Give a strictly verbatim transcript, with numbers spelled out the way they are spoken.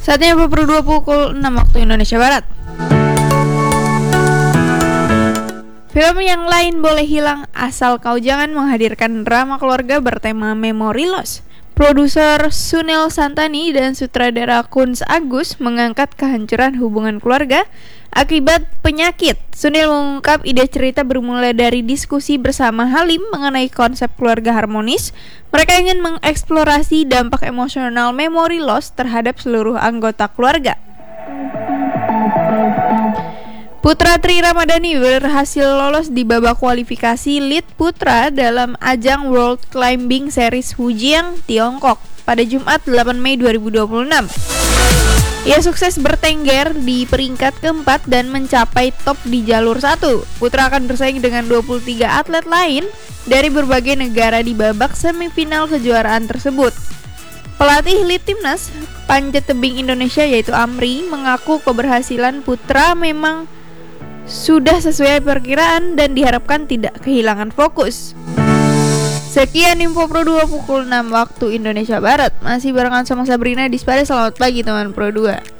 Saatnya Pro dua pukul enam waktu Indonesia Barat. Film yang lain boleh hilang asal kau jangan menghadirkan drama keluarga bertema memory loss. Produser Sunil Santani dan sutradara Kunz Agus mengangkat kehancuran hubungan keluarga akibat penyakit. Sunil mengungkap ide cerita bermula dari diskusi bersama Halim mengenai konsep keluarga harmonis. Mereka ingin mengeksplorasi dampak emosional memory loss terhadap seluruh anggota keluarga. Putra Tri Ramadhani berhasil lolos di babak kualifikasi lead putra dalam ajang World Climbing Series Fujian, Tiongkok pada Jumat delapan Mei dua ribu dua puluh enam. Ia sukses bertengger di peringkat keempat dan mencapai top di jalur satu. Putra akan bersaing dengan dua puluh tiga atlet lain dari berbagai negara di babak semifinal kejuaraan tersebut. Pelatih lead timnas panjat tebing Indonesia yaitu Amri mengaku keberhasilan putra memang sudah sesuai perkiraan dan diharapkan tidak kehilangan fokus. Sekian info Pro dua pukul enam waktu Indonesia Barat. Masih barengan sama Sabrina Dispare. Selamat pagi teman Pro dua.